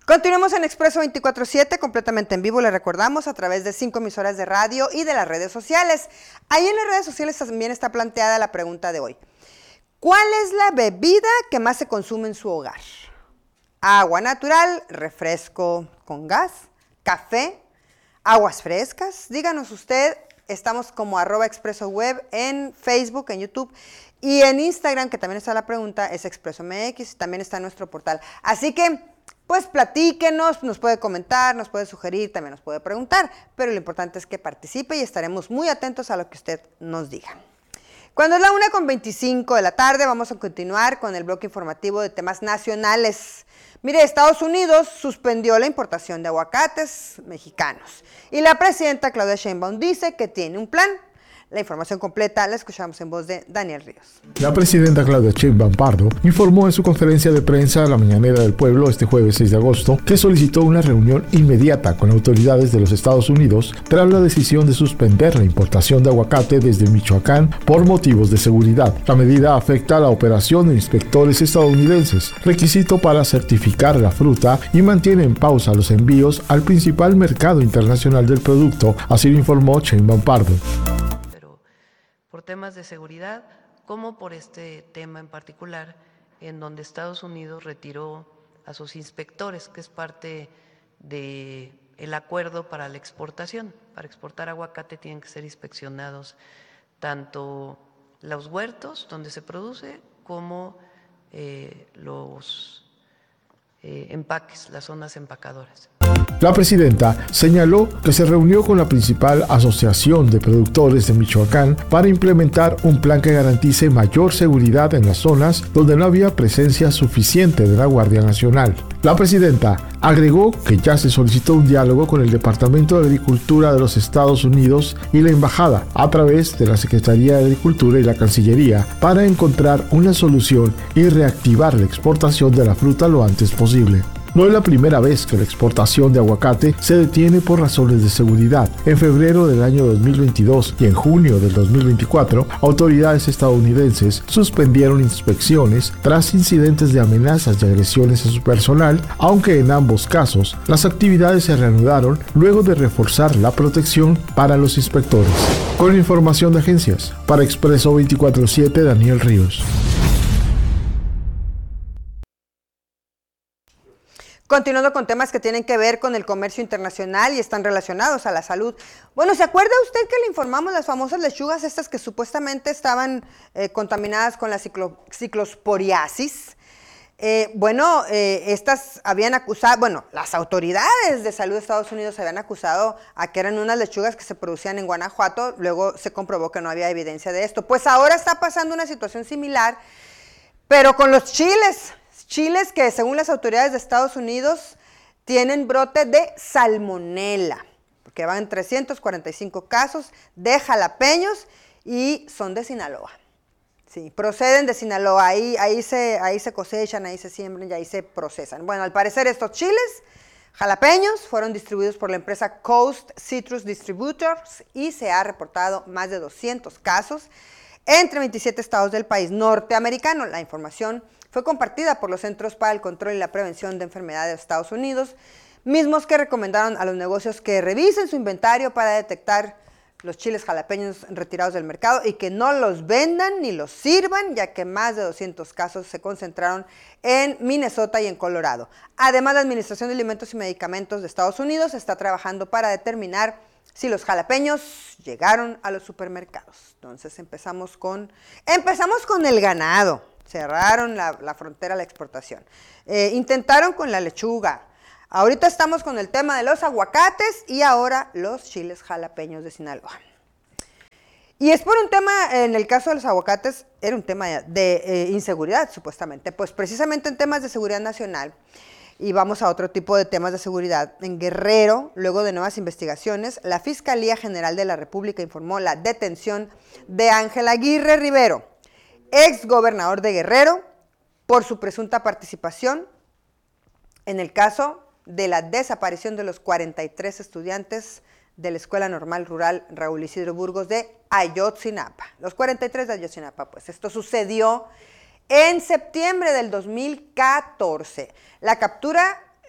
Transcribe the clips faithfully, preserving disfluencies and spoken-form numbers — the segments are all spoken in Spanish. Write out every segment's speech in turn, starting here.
Continuamos en Expreso veinticuatro siete, completamente en vivo, le recordamos, a través de cinco emisoras de radio y de las redes sociales. Ahí en las redes sociales también está planteada la pregunta de hoy. ¿Cuál es la bebida que más se consume en su hogar? Agua natural, refresco con gas, café, aguas frescas. Díganos usted, estamos como arroba Expreso Web en Facebook, en YouTube y en Instagram, que también está la pregunta, es Expreso M X, también está en nuestro portal. Así que, pues platíquenos, nos puede comentar, nos puede sugerir, también nos puede preguntar, pero lo importante es que participe y estaremos muy atentos a lo que usted nos diga. Cuando es la una con veinticinco de la tarde, vamos a continuar con el bloque informativo de temas nacionales. Mire, Estados Unidos suspendió la importación de aguacates mexicanos y la presidenta Claudia Sheinbaum dice que tiene un plan. La información completa la escuchamos en voz de Daniel Ríos. La presidenta Claudia Sheinbaum Pardo informó en su conferencia de prensa a la Mañanera del Pueblo este jueves seis de agosto que solicitó una reunión inmediata con autoridades de los Estados Unidos tras la decisión de suspender la importación de aguacate desde Michoacán por motivos de seguridad. La medida afecta a la operación de inspectores estadounidenses, requisito para certificar la fruta, y mantiene en pausa los envíos al principal mercado internacional del producto, así lo informó Sheinbaum Pardo. Por temas de seguridad, como por este tema en particular, en donde Estados Unidos retiró a sus inspectores, que es parte del acuerdo para la exportación. Para exportar aguacate tienen que ser inspeccionados tanto los huertos donde se produce como eh, los eh, empaques, las zonas empacadoras. La presidenta señaló que se reunió con la principal asociación de productores de Michoacán para implementar un plan que garantice mayor seguridad en las zonas donde no había presencia suficiente de la Guardia Nacional. La presidenta agregó que ya se solicitó un diálogo con el Departamento de Agricultura de los Estados Unidos y la Embajada a través de la Secretaría de Agricultura y la Cancillería para encontrar una solución y reactivar la exportación de la fruta lo antes posible. No es la primera vez que la exportación de aguacate se detiene por razones de seguridad. En febrero del año dos mil veintidós y en junio del dos mil veinticuatro, autoridades estadounidenses suspendieron inspecciones tras incidentes de amenazas y agresiones a su personal, aunque en ambos casos las actividades se reanudaron luego de reforzar la protección para los inspectores. Con información de agencias, para Expreso veinticuatro siete, Daniel Ríos. Continuando con temas que tienen que ver con el comercio internacional y están relacionados a la salud. Bueno, ¿se acuerda usted que le informamos las famosas lechugas estas que supuestamente estaban eh, contaminadas con la ciclo, ciclosporiasis? Eh, bueno, eh, estas habían acusado, bueno, las autoridades de salud de Estados Unidos habían acusado a que eran unas lechugas que se producían en Guanajuato, luego se comprobó que no había evidencia de esto. Pues ahora está pasando una situación similar, pero con los chiles. Chiles que, según las autoridades de Estados Unidos, tienen brote de salmonela, porque van trescientos cuarenta y cinco casos de jalapeños y son de Sinaloa. Sí, proceden de Sinaloa, ahí, ahí, se, ahí se cosechan, ahí se siembran y ahí se procesan. Bueno, al parecer estos chiles jalapeños fueron distribuidos por la empresa Coast Citrus Distributors y se ha reportado más de doscientos casos entre veintisiete estados del país norteamericano. La información fue compartida por los Centros para el Control y la Prevención de Enfermedades de Estados Unidos, mismos que recomendaron a los negocios que revisen su inventario para detectar los chiles jalapeños retirados del mercado y que no los vendan ni los sirvan, ya que más de doscientos casos se concentraron en Minnesota y en Colorado. Además, la Administración de Alimentos y Medicamentos de Estados Unidos está trabajando para determinar si los jalapeños llegaron a los supermercados. Entonces empezamos con, empezamos con el ganado. Cerraron la, la frontera a la exportación. Eh, intentaron con la lechuga. Ahorita estamos con el tema de los aguacates y ahora los chiles jalapeños de Sinaloa. Y es por un tema, en el caso de los aguacates, era un tema de, de eh, inseguridad, supuestamente. Pues precisamente en temas de seguridad nacional, y vamos a otro tipo de temas de seguridad. En Guerrero, luego de nuevas investigaciones, la Fiscalía General de la República informó la detención de Ángel Aguirre Rivero, ex gobernador de Guerrero, por su presunta participación en el caso de la desaparición de los cuarenta y tres estudiantes de la Escuela Normal Rural Raúl Isidro Burgos de Ayotzinapa. Los cuarenta y tres de Ayotzinapa, pues esto sucedió en septiembre del dos mil catorce. La captura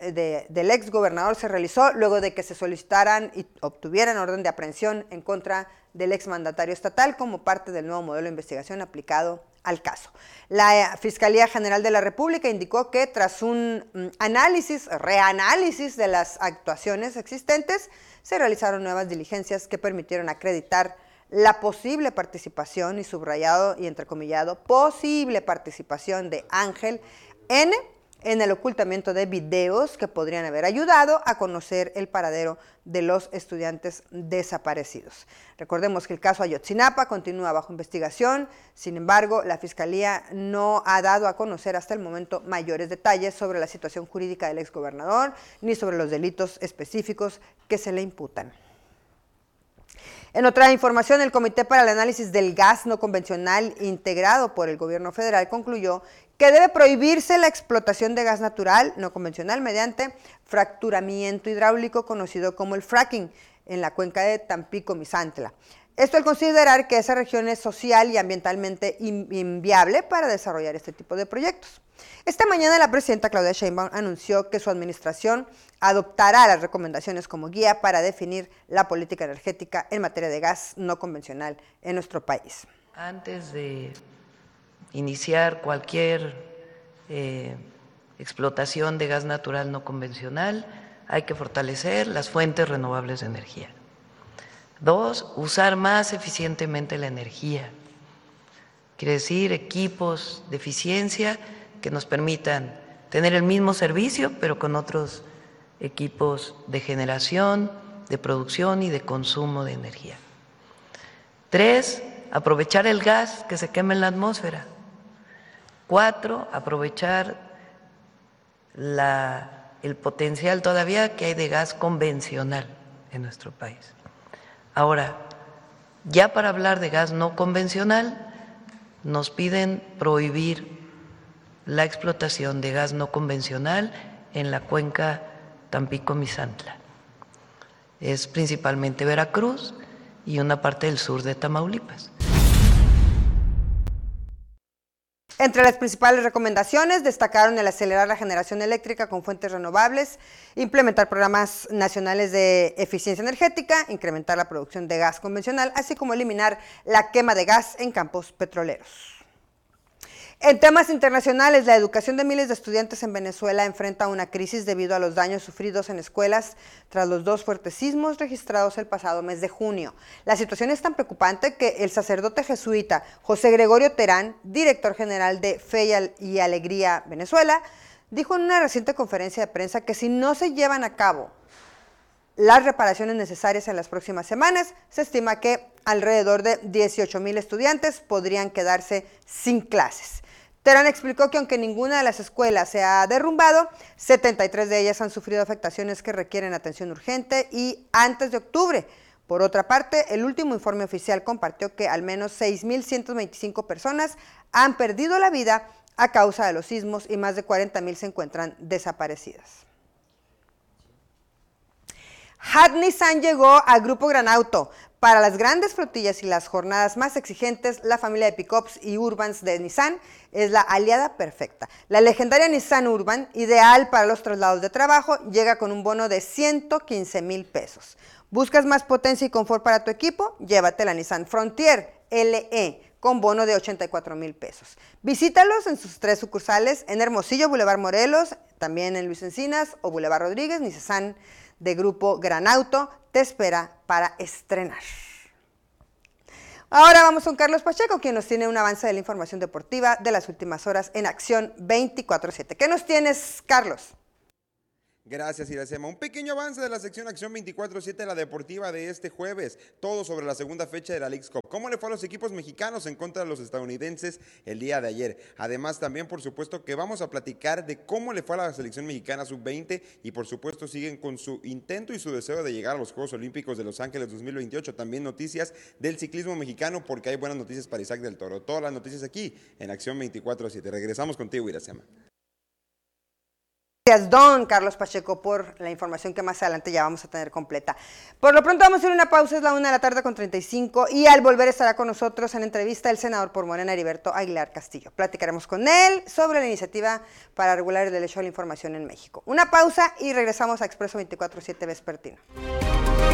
de, del ex gobernador se realizó luego de que se solicitaran y obtuvieran orden de aprehensión en contra del exmandatario estatal como parte del nuevo modelo de investigación aplicado al caso. La Fiscalía General de la República indicó que tras un análisis, reanálisis de las actuaciones existentes, se realizaron nuevas diligencias que permitieron acreditar la posible participación, y subrayado y entrecomillado, posible participación de Ángel N. en el ocultamiento de videos que podrían haber ayudado a conocer el paradero de los estudiantes desaparecidos. Recordemos que el caso Ayotzinapa continúa bajo investigación, sin embargo, la Fiscalía no ha dado a conocer hasta el momento mayores detalles sobre la situación jurídica del exgobernador, ni sobre los delitos específicos que se le imputan. En otra información, el Comité para el Análisis del Gas No Convencional, integrado por el Gobierno Federal, concluyó que debe prohibirse la explotación de gas natural no convencional mediante fracturamiento hidráulico, conocido como el fracking, en la cuenca de Tampico-Misantla. Esto al considerar que esa región es social y ambientalmente inviable para desarrollar este tipo de proyectos. Esta mañana la presidenta Claudia Sheinbaum anunció que su administración adoptará las recomendaciones como guía para definir la política energética en materia de gas no convencional en nuestro país. Antes de iniciar cualquier eh, explotación de gas natural no convencional, hay que fortalecer las fuentes renovables de energía. Dos, usar más eficientemente la energía. Quiere decir equipos de eficiencia que nos permitan tener el mismo servicio, pero con otros equipos de generación, de producción y de consumo de energía. Tres, aprovechar el gas que se quema en la atmósfera. Cuatro, aprovechar la, el potencial todavía que hay de gas convencional en nuestro país. Ahora, ya para hablar de gas no convencional, nos piden prohibir la explotación de gas no convencional en la cuenca Tampico-Misantla. Es principalmente Veracruz y una parte del sur de Tamaulipas. Entre las principales recomendaciones destacaron el acelerar la generación eléctrica con fuentes renovables, implementar programas nacionales de eficiencia energética, incrementar la producción de gas convencional, así como eliminar la quema de gas en campos petroleros. En temas internacionales, la educación de miles de estudiantes en Venezuela enfrenta una crisis debido a los daños sufridos en escuelas tras los dos fuertes sismos registrados el pasado mes de junio. La situación es tan preocupante que el sacerdote jesuita José Gregorio Terán, director general de Fe y Alegría Venezuela, dijo en una reciente conferencia de prensa que si no se llevan a cabo las reparaciones necesarias en las próximas semanas, se estima que alrededor de dieciocho mil estudiantes podrían quedarse sin clases. Terán explicó que aunque ninguna de las escuelas se ha derrumbado, setenta y tres de ellas han sufrido afectaciones que requieren atención urgente y antes de octubre. Por otra parte, el último informe oficial compartió que al menos seis mil ciento veinticinco personas han perdido la vida a causa de los sismos y más de cuarenta mil se encuentran desaparecidas. H A D Nissan llegó al Grupo Gran Auto. Para las grandes flotillas y las jornadas más exigentes, la familia de pickups y urbans de Nissan es la aliada perfecta. La legendaria Nissan Urban, ideal para los traslados de trabajo, llega con un bono de ciento quince mil pesos. ¿Buscas más potencia y confort para tu equipo? Llévate la Nissan Frontier L E con bono de ochenta y cuatro mil pesos. Visítalos en sus tres sucursales, en Hermosillo, Boulevard Morelos, también en Luis Encinas o Boulevard Rodríguez. Nissan de Grupo Gran Auto te espera para estrenar. Ahora vamos con Carlos Pacheco, quien nos tiene un avance de la información deportiva de las últimas horas en Acción veinticuatro siete. ¿Qué nos tienes, Carlos? Gracias, Iracema. Un pequeño avance de la sección Acción veinticuatro siete, la deportiva de este jueves. Todo sobre la segunda fecha de la Leagues Cup. ¿Cómo le fue a los equipos mexicanos en contra de los estadounidenses el día de ayer? Además, también, por supuesto, que vamos a platicar de cómo le fue a la selección mexicana sub veinte y, por supuesto, siguen con su intento y su deseo de llegar a los Juegos Olímpicos de Los Ángeles dos mil veintiocho. También noticias del ciclismo mexicano, porque hay buenas noticias para Isaac del Toro. Todas las noticias aquí en Acción veinticuatro siete. Regresamos contigo, Iracema. Gracias, don Carlos Pacheco, por la información que más adelante ya vamos a tener completa. Por lo pronto vamos a hacer una pausa, es la una de la tarde con treinta y cinco, y al volver estará con nosotros en entrevista el senador por Morena, Heriberto Aguilar Castillo. Platicaremos con él sobre la iniciativa para regular el derecho a la información en México. Una pausa y regresamos a Expreso veinticuatro siete Vespertino.